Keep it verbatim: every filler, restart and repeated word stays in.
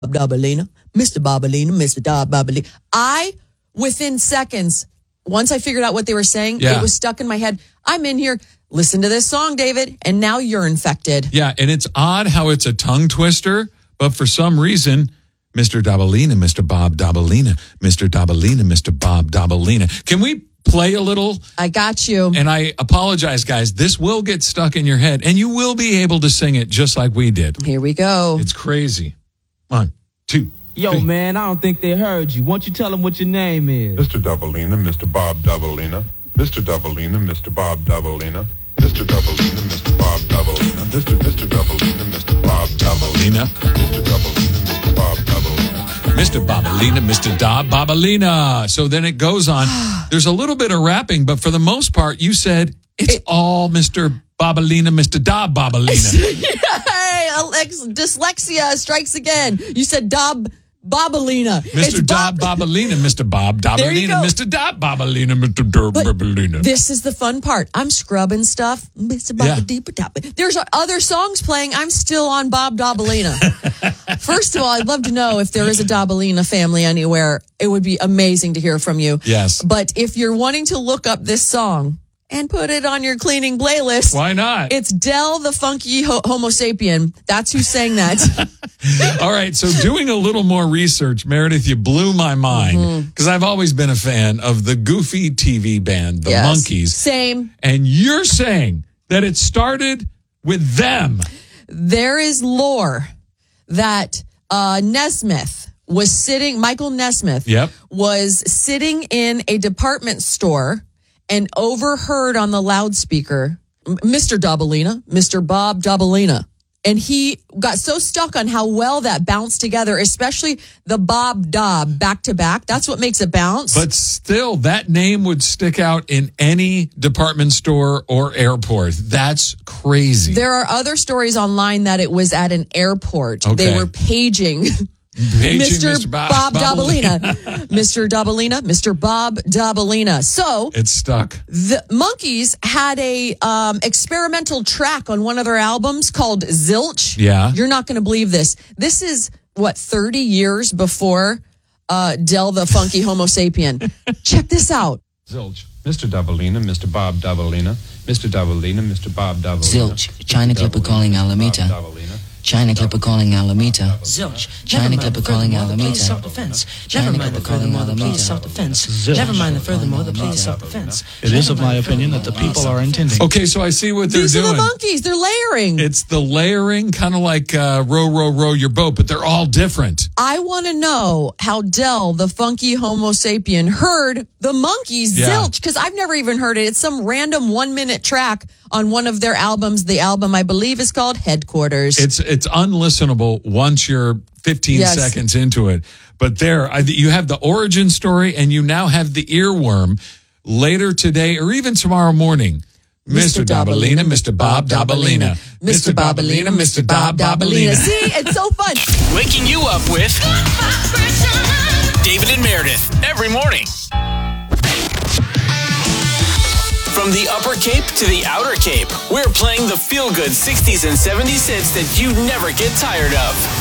Dabalina, Mister Babalina, Mister Da Babalina. I, within seconds, once I figured out what they were saying, yeah. it was stuck in my head. I'm in here. Listen to this song, David, and now you're infected. Yeah, and it's odd how it's a tongue twister, but for some reason, Mister Dabalina, Mister Bob Dabalina, Mister Dabalina, Mister Bob Dabalina. Can we play a little? I got you. And I apologize, guys. This will get stuck in your head, and you will be able to sing it just like we did. Here we go. It's crazy. One, two, Yo, three. man, I don't think they heard you. Why don't you tell them what your name is? Mister Dabalina, Mister Bob Dabalina, Mister Dabalina, Mister Bob Dabalina, Mister Dabalina, Mister Bob Dabalina, Mister Mister Dabalina, Mister Bob Dabalina, Mister Dabalina, Mister Bob Dabalina, Mister Babalina, Mister Da Babalina. So then it goes on. There's a little bit of rapping, but for the most part, you said it's it, all Mister Babalina, Mister Da Babalina. Hey, Alex, dyslexia strikes again. You said Da Babalina. Mister Da Bob- Babalina, Mister Bob Dabalina, Mister Da Babalina, Mister Da Babalina. This is the fun part. I'm scrubbing stuff. Mister Yeah. There's other songs playing. I'm still on Bob Dabalina. First of all, I'd love to know if there is a Dabalina family anywhere. It would be amazing to hear from you. Yes. But if you're wanting to look up this song and put it on your cleaning playlist, why not? It's Del the Funky Ho- Homo Sapien. That's who sang that. All right. So doing a little more research, Meredith, you blew my mind because mm-hmm. I've always been a fan of the Goofy T V band, the yes. Monkees. Same. And you're saying that it started with them. There is lore that uh, Nesmith was sitting, Michael Nesmith yep. was sitting in a department store and overheard on the loudspeaker, Mister Dabalina, Mister Bob Dabalina. And he got so stuck on how well that bounced together, especially the Bob Dob back to back. That's what makes it bounce. But still, that name would stick out in any department store or airport. That's crazy. There are other stories online that it was at an airport. Okay. They were paging Paging Mister Mister Bob, Bob Dabalina. Dabalina. Mister Dabalina, Mister Bob Dabalina. So it's stuck. The Monkees had a um, experimental track on one of their albums called Zilch. Yeah. You're not going to believe this. This is, what, thirty years before uh, Del the Funky Homo Sapien. Check this out. Zilch. Mister Dabalina, Mister Bob Dabalina, Mister Dabalina, Mister Bob Dabalina. Zilch. China Clipper calling Alameda. China Clipper calling Alameda. Zilch. China Clipper calling Alameda. Self-defense. Never mind the furthermore, the plea is self-defense. Never mind the furthermore, the plea is self-defense. It is of my opinion that the people are intending. Okay, so I see what they're These doing. These are the Monkees. They're layering. It's the layering, kind of like uh, row, row, row your boat, but they're all different. I want to know how Del, the Funky Homo Sapien, heard the Monkees Yeah. Zilch, because I've never even heard it. It's some random one-minute track on one of their albums. The album, I believe, is called Headquarters. It's it's unlistenable once you're fifteen Yes. seconds into it. But there, I, you have the origin story, and you now have the earworm. Later today, or even tomorrow morning, Mister Dabalina, Mister Bob Dabalina, Mister Babalina, Mister Bob Dabalina. See, it's so fun. Waking you up with David and Meredith every morning. From the Upper Cape to the Outer Cape, we're playing the feel-good sixties and seventies hits that you never get tired of.